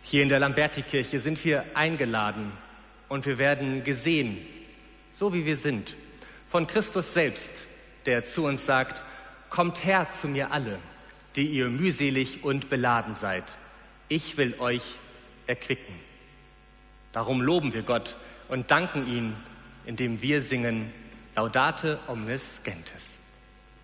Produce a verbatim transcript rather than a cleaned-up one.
Hier in der Lamberti-Kirche sind wir eingeladen und wir werden gesehen, so wie wir sind, von Christus selbst, der zu uns sagt: Kommt her zu mir alle, die ihr mühselig und beladen seid. Ich will euch erquicken. Darum loben wir Gott und danken ihm, indem wir singen: Laudate omnes gentes.